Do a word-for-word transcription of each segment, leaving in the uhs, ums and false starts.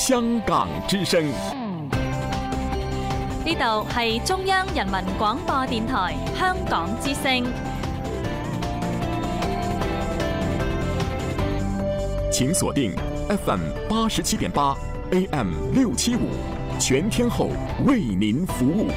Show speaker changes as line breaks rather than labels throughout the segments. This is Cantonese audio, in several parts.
香港之聲。
呢度係中央人民廣播電台香港之聲。
請鎖定 F M 八十七點八 A M 六七五，全天候為您服務。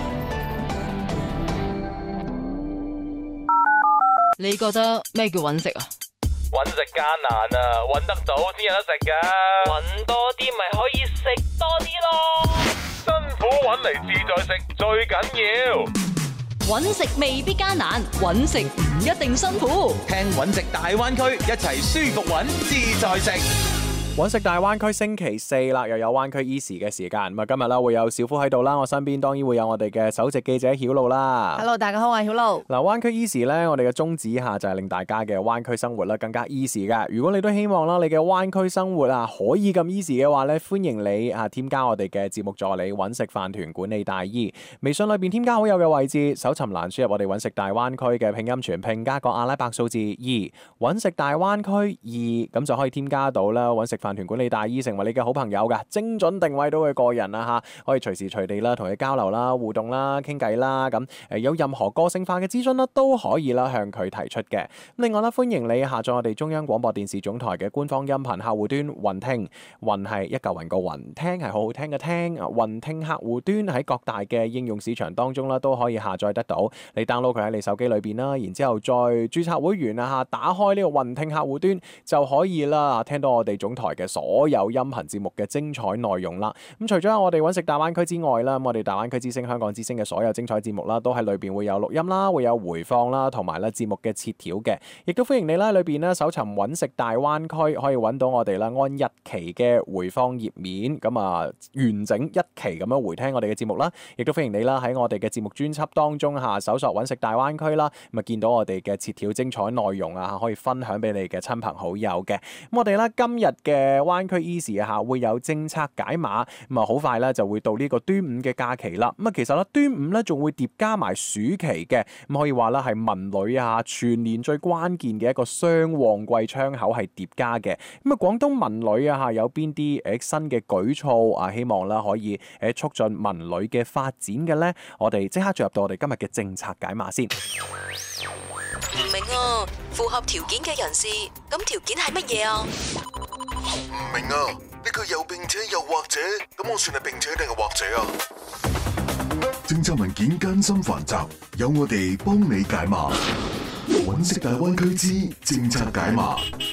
你覺得咩叫揾食啊？
揾食艱難啊，揾得早先有得食噶。揾多啲咪可以食多啲咯。辛苦揾嚟自在食最緊要。
揾食未必艱難，揾食唔一定辛苦。
聽揾食大灣區，一齊舒服揾自在食。
揾食大灣區星期四啦，又有灣區 Easy 嘅時間。咁啊，今日啦會有小夫喺度啦，我身邊當然會有我哋嘅首席記者曉露啦。
Hello， 大家好，我係曉露。
嗱，灣區 Easy 咧，我哋嘅宗旨下就係令大家嘅灣區生活啦更加 easy 嘅。如果你都希望啦，你嘅灣區生活啊可以咁 easy 嘅話咧，歡迎你啊添加我哋嘅節目助理揾食飯團管理大 E， 微信裏邊添加好友嘅位置，搜尋欄輸入我哋揾食大灣區嘅拼音全拼加個阿拉伯數字二，揾食大灣區二，咁就可以添加到啦揾食飯團管理大 E，成為你嘅好朋友噶，精準定位到佢個人啦吓，可以隨時隨地啦同佢交流啦、互動啦、傾偈啦，咁誒有任何個性化嘅諮詢啦都可以啦向佢提出嘅。另外啦，歡迎你下載我哋中央廣播電視總台嘅官方音頻客戶端雲聽，雲係一嚿雲個雲，聽係好好聽嘅聽，雲聽客戶端喺各大嘅應用市場當中啦都可以下載得到。你 download 佢喺你手機裏邊啦，然之後再註冊會員啊吓，打開呢個雲聽客戶端就可以啦，聽到我哋總台嘅所有音頻節目嘅精彩內容啦。咁除咗我哋揾食大灣區之外啦，我哋大灣區之聲、香港之聲嘅所有精彩節目啦，都喺裏邊會有錄音啦，會有回放啦，同埋咧節目嘅切條嘅。亦都歡迎你啦，裏邊咧搜尋揾食大灣區，可以揾到我哋啦按日期嘅回放頁面，咁啊完整一期咁樣回聽我哋嘅節目啦。亦都歡迎你啦喺我哋嘅節目專輯當中下搜索揾食大灣區啦，咁啊見到我哋嘅切條精彩內容啊，可以分享俾你嘅親朋好友嘅。咁我哋咧今日嘅灣區 Easy 下會有政策解碼，咁啊好快咧就會到呢個端午嘅假期啦。咁啊其實咧端午咧仲會疊加埋暑期嘅，咁可以話咧係文旅啊全年最關鍵嘅一個雙旺季窗口係疊加嘅。咁啊廣東文旅啊吓有邊啲誒新嘅舉措啊，希望啦可以誒促進文旅嘅發展嘅咧？我哋即刻進入到我哋今日嘅政策解碼先。
唔明啊，符合條件嘅人士，咁條件係乜嘢啊？
唔明啊，呢個又並且又或者，咁我算係並且定係或者啊？
政策文件艱辛繁雜，有我哋幫你解碼。揾食大灣區之政策解碼。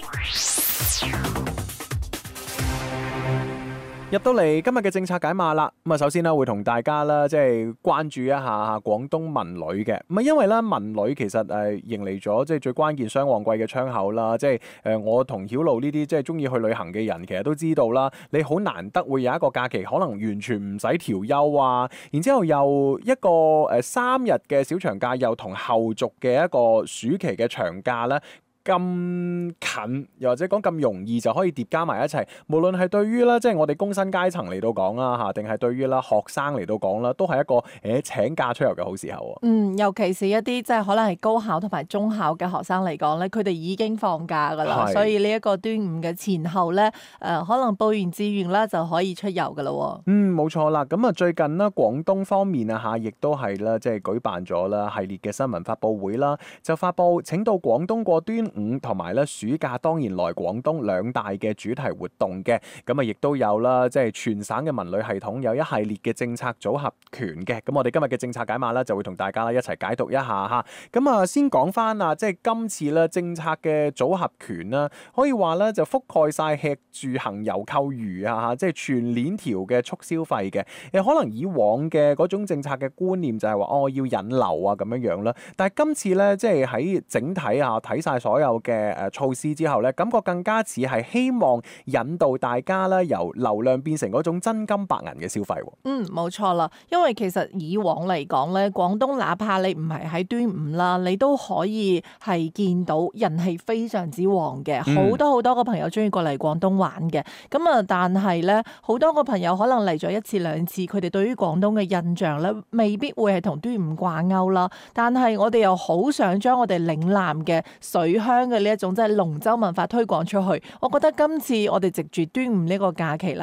入到嚟今日嘅政策解碼啦，咁啊首先咧會同大家啦即係關注一下廣東文旅嘅，咁啊因為咧文旅其實誒迎嚟咗即係最關鍵雙旺季嘅窗口啦，即係誒我同曉露呢啲即係中意去旅行嘅人，其實都知道啦，你好難得會有一個假期可能完全唔使調休啊，然之後又一個誒三日嘅小長假，又同後續嘅一個暑期嘅長假咧。咁近，又或者講咁容易就可以疊加埋一齊，無論係對於啦，即係我哋工薪階層嚟到講啦嚇，定係對於啦學生嚟到講啦，都係一個誒、欸、請假出遊嘅好時候。
嗯，尤其是一啲即係可能係高考同埋中考嘅學生嚟講咧，佢哋已經放假㗎啦，所以呢一個端午嘅前後咧，誒、呃、可能報完志願啦就可以出遊㗎啦。
嗯，冇錯啦。咁啊，最近啦，廣東方面啊嚇，亦都係啦，即係舉辦咗啦系列嘅新聞發佈會啦，就發佈請到廣東過端午同埋咧暑假當然來廣東兩大嘅主題活動嘅，咁啊亦都有啦，即係全省嘅文旅系統有一系列嘅政策組合拳嘅，咁我哋今日嘅政策解碼咧就會同大家啦一齊解讀一下嚇。咁啊先講翻啊，即係今次咧政策嘅組合拳啦，可以話咧就覆蓋晒吃住行遊購娛啊嚇，即係全鏈條嘅促消費嘅。誒可能以往嘅嗰種政策嘅觀念就係話哦要引流啊咁樣樣啦，但係今次咧即係喺整體啊睇晒所有嘅誒措施之後咧，感覺更加似係希望引導大家咧由流量變成嗰種真金白銀嘅消費。
嗯，冇錯啦，因為其實以往嚟講咧，廣東哪怕你唔係喺端午啦，你都可以係見到人氣非常之旺嘅，好、嗯、多好多個朋友中意過嚟廣東玩嘅。咁啊，但係咧好多個朋友可能嚟咗一次兩次，佢哋對於廣東嘅印象咧未必會係同端午掛鈎啦。但係我哋又好想將我哋嶺南嘅水鄉嘅呢一種即係龍舟文化推廣出去。我覺得今次我哋藉住端午呢個假期啦，